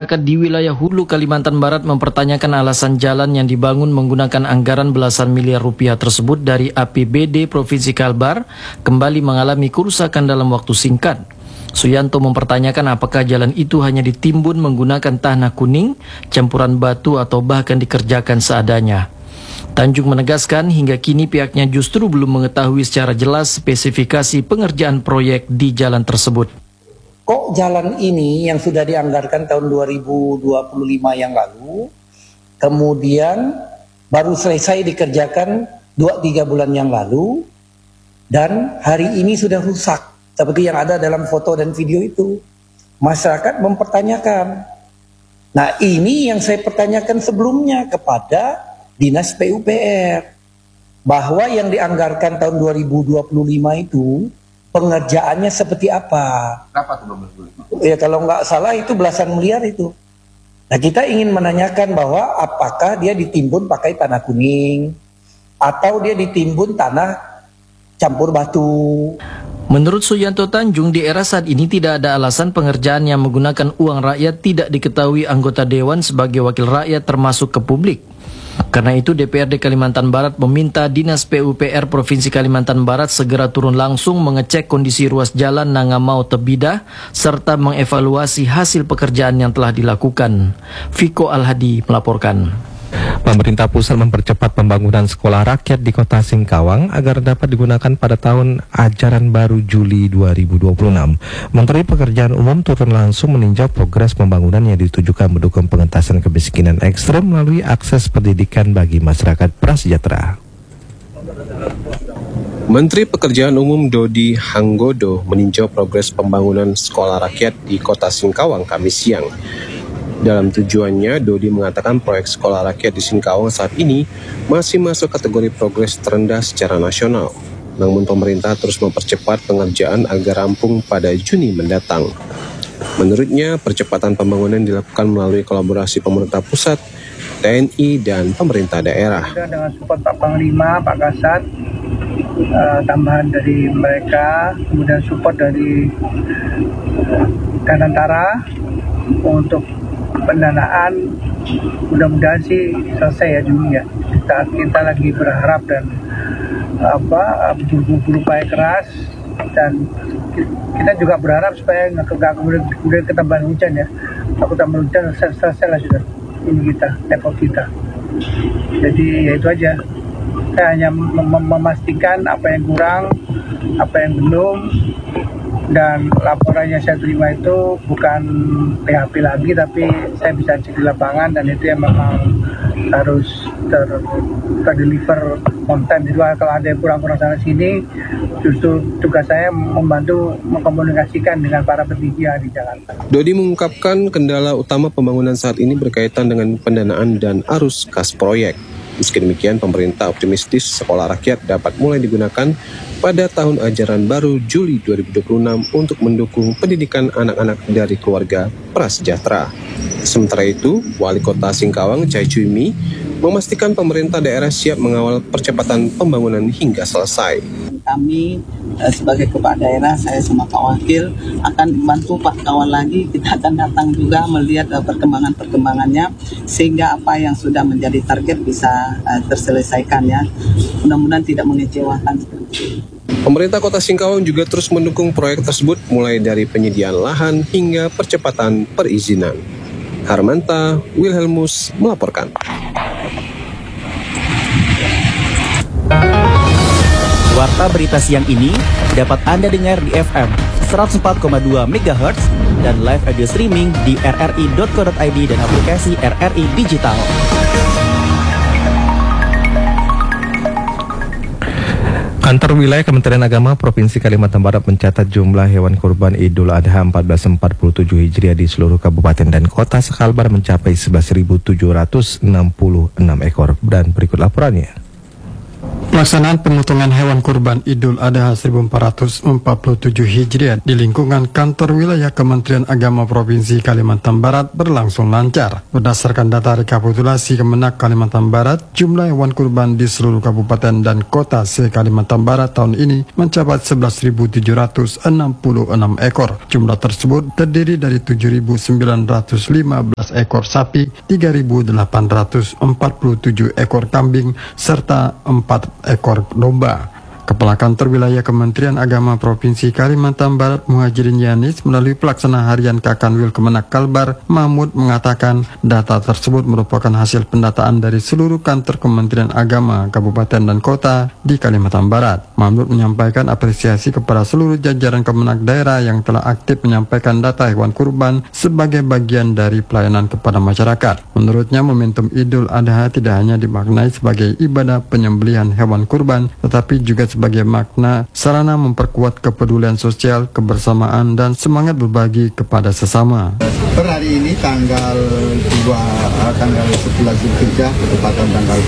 Masyarakat di wilayah Hulu, Kalimantan Barat mempertanyakan alasan jalan yang dibangun menggunakan anggaran belasan miliar rupiah tersebut dari APBD Provinsi Kalbar kembali mengalami kerusakan dalam waktu singkat. Suyanto mempertanyakan apakah jalan itu hanya ditimbun menggunakan tanah kuning, campuran batu atau bahkan dikerjakan seadanya. Tanjung menegaskan hingga kini pihaknya justru belum mengetahui secara jelas spesifikasi pengerjaan proyek di jalan tersebut. Kok jalan ini yang sudah dianggarkan tahun 2025 yang lalu, kemudian baru selesai dikerjakan 2-3 bulan yang lalu, dan hari ini sudah rusak, seperti yang ada dalam foto dan video itu. Masyarakat mempertanyakan. Nah, ini yang saya pertanyakan sebelumnya kepada Dinas PUPR, bahwa yang dianggarkan tahun 2025 itu, pengerjaannya seperti apa? Berapa tuh? Ya kalau nggak salah itu belasan miliar itu. Nah kita ingin menanyakan bahwa apakah dia ditimbun pakai tanah kuning atau dia ditimbun tanah campur batu. Menurut Suyanto Tanjung, di era saat ini tidak ada alasan pengerjaan yang menggunakan uang rakyat tidak diketahui anggota Dewan sebagai wakil rakyat termasuk ke publik. Karena itu DPRD Kalimantan Barat meminta Dinas PUPR Provinsi Kalimantan Barat segera turun langsung mengecek kondisi ruas jalan Nangamau Tebidah serta mengevaluasi hasil pekerjaan yang telah dilakukan. Viko Alhadi melaporkan. Pemerintah pusat mempercepat pembangunan sekolah rakyat di Kota Singkawang agar dapat digunakan pada tahun ajaran baru Juli 2026. Menteri Pekerjaan Umum turun langsung meninjau progres pembangunan yang ditujukan mendukung pengentasan kemiskinan ekstrem melalui akses pendidikan bagi masyarakat prasejahtera. Menteri Pekerjaan Umum Dodi Hanggodo meninjau progres pembangunan sekolah rakyat di Kota Singkawang Kamis siang. Dalam tujuannya, Dodi mengatakan proyek sekolah rakyat di Singkawang saat ini masih masuk kategori progres terendah secara nasional. Namun pemerintah terus mempercepat pengerjaan agar rampung pada Juni mendatang. Menurutnya, percepatan pembangunan dilakukan melalui kolaborasi pemerintah pusat, TNI, dan pemerintah daerah. Dengan support Pak Panglima, Pak Kasat, tambahan dari mereka, kemudian support dari Danantara untuk pendanaan, mudah-mudahan sih selesai ya Juni ya. Kita lagi berharap dan berupaya keras, dan kita juga berharap supaya nggak kemudian ketambahan hujan ya. Aku tambah hujan selesai lah sudah ini kita, level kita. Jadi ya itu aja. Saya hanya memastikan apa yang kurang, apa yang belum. Dan laporan yang saya terima itu bukan PHP lagi, tapi saya bisa cek di lapangan, dan itu yang memang harus terdeliver konten. Jadi kalau ada yang kurang-kurang sana sini, justru tugas saya membantu mengkomunikasikan dengan para petinggi di Jakarta. Dodi mengungkapkan kendala utama pembangunan saat ini berkaitan dengan pendanaan dan arus kas proyek. Meski demikian, pemerintah optimistis sekolah rakyat dapat mulai digunakan pada tahun ajaran baru Juli 2026 untuk mendukung pendidikan anak-anak dari keluarga prasejahtera. Sementara itu, Wali Kota Singkawang, Chai Cuimi, memastikan pemerintah daerah siap mengawal percepatan pembangunan hingga selesai. Kami sebagai kepala daerah, saya sama Pak Wakil akan bantu Pak Kawan lagi. Kita akan datang juga melihat perkembangannya, sehingga apa yang sudah menjadi target bisa terselesaikan ya. Mudah-mudahan tidak mengecewakan. Pemerintah Kota Singkawang juga terus mendukung proyek tersebut, mulai dari penyediaan lahan hingga percepatan perizinan. Harmanta Wilhelmus melaporkan. Warta berita siang ini dapat Anda dengar di FM 104,2 MHz dan live audio streaming di rri.co.id dan aplikasi RRI Digital. Kantor Wilayah Kementerian Agama Provinsi Kalimantan Barat mencatat jumlah hewan kurban Idul Adha 1447 Hijriah di seluruh kabupaten dan kota sekalbar mencapai 11.766 ekor. Dan berikut laporannya. Pelaksanaan pemotongan hewan kurban Idul Adha 1447 Hijriah di lingkungan kantor wilayah Kementerian Agama Provinsi Kalimantan Barat berlangsung lancar. Berdasarkan data rekapitulasi Kemenak Kalimantan Barat, jumlah hewan kurban di seluruh kabupaten dan kota se-Kalimantan Barat tahun ini mencapai 11.766 ekor. Jumlah tersebut terdiri dari 7.915 ekor sapi, 3.847 ekor kambing, serta 4 ekor domba. Kepala Kantor Wilayah Kementerian Agama Provinsi Kalimantan Barat Muhajirin Yanis melalui pelaksana harian Kakanwil Kemenak Kalbar Mahmud mengatakan data tersebut merupakan hasil pendataan dari seluruh kantor Kementerian Agama Kabupaten dan Kota di Kalimantan Barat. Mahmud menyampaikan apresiasi kepada seluruh jajaran Kemenak daerah yang telah aktif menyampaikan data hewan kurban sebagai bagian dari pelayanan kepada masyarakat. Menurutnya momentum Idul Adha tidak hanya dimaknai sebagai ibadah penyembelihan hewan kurban, tetapi juga sebagai makna sarana memperkuat kepedulian sosial, kebersamaan, dan semangat berbagi kepada sesama. Per hari ini tanggal 11 Zulhijjah, tepatan tanggal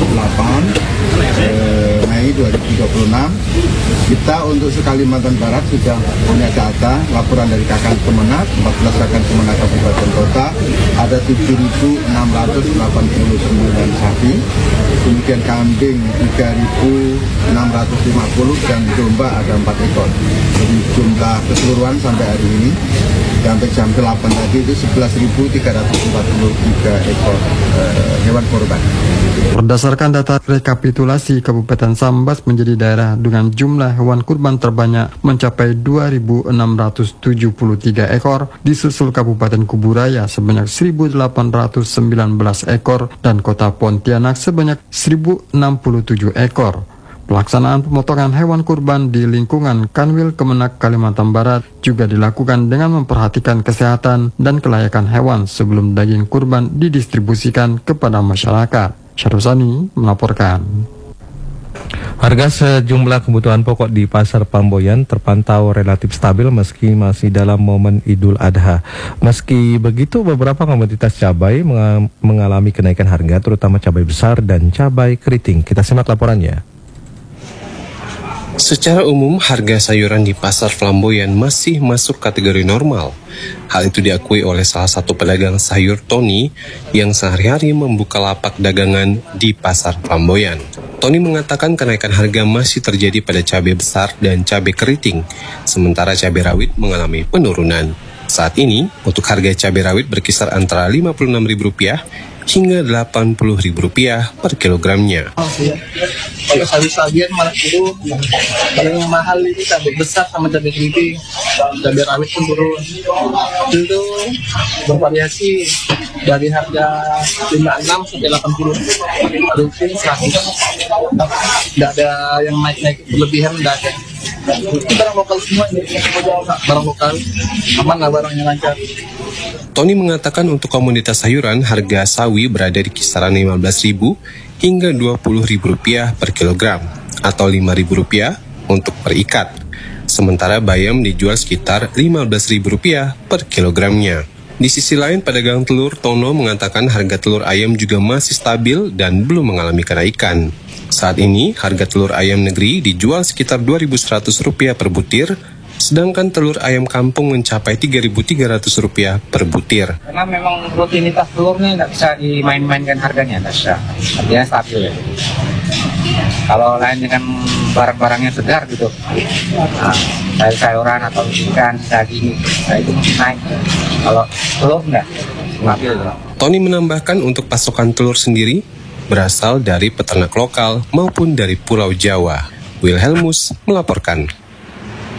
28 Mei 2026, kita untuk se-Kalimantan Barat sudah punya data laporan dari Kakan Kemenak, 14 Kakan Kemenak Kabupaten Kota, ada 7.689 sapi, kemudian kambing 3.650 dan domba ada 4 ekor. Jadi jumlah keseluruhan sampai hari ini sampai jam 8 tadi itu 11.343 ekor hewan kurban. Berdasarkan data rekapitulasi, Kabupaten Sambas menjadi daerah dengan jumlah hewan kurban terbanyak mencapai 2.673 ekor, disusul Kabupaten Kuburaya sebanyak 1.819 ekor dan Kota Pontianak sebanyak 1.067 ekor. Pelaksanaan pemotongan hewan kurban di lingkungan Kanwil Kemenak Kalimantan Barat juga dilakukan dengan memperhatikan kesehatan dan kelayakan hewan sebelum daging kurban didistribusikan kepada masyarakat. Syarusani melaporkan. Harga sejumlah kebutuhan pokok di Pasar Pamboyan terpantau relatif stabil meski masih dalam momen Idul Adha. Meski begitu, beberapa komoditas cabai mengalami kenaikan harga, terutama cabai besar dan cabai keriting. Kita simak laporannya. Secara umum, harga sayuran di Pasar Flamboyan masih masuk kategori normal. Hal itu diakui oleh salah satu pedagang sayur, Tony, yang sehari-hari membuka lapak dagangan di Pasar Flamboyan. Tony mengatakan kenaikan harga masih terjadi pada cabai besar dan cabai keriting, sementara cabai rawit mengalami penurunan. Saat ini, untuk harga cabai rawit berkisar antara Rp56.000 hingga Rp80.000 per kilogramnya. Kalau sawi-sawian malah turun, yang mahal itu cabai besar sama cabai keriting, cabai rawit pun turun. Itu bervariasi dari harga 56 sampai 80, keriting 100. Tidak ada yang naik-naik berlebihan, tidak ada. Itu barang lokal semua, barang lokal, aman lah, barangnya lancar. Tony mengatakan untuk komoditas sayuran, harga sawi berada di kisaran Rp15.000 hingga Rp20.000 per kilogram, atau Rp5.000 untuk per ikat. Sementara bayam dijual sekitar Rp15.000 per kilogramnya. Di sisi lain, pedagang telur Tono mengatakan harga telur ayam juga masih stabil dan belum mengalami kenaikan. Saat ini, harga telur ayam negeri dijual sekitar Rp2.100 per butir, sedangkan telur ayam kampung mencapai Rp3.300 per butir. Karena memang rutinitas telurnya nggak bisa dimain-mainkan harganya, nggak bisa. Artinya stabil ya. Kalau lain dengan barang-barangnya segar gitu, sayuran atau ikan, daging, itu naik. Kalau telur nggak, stabil. Tony menambahkan untuk pasokan telur sendiri berasal dari peternak lokal maupun dari Pulau Jawa. Wilhelmus melaporkan.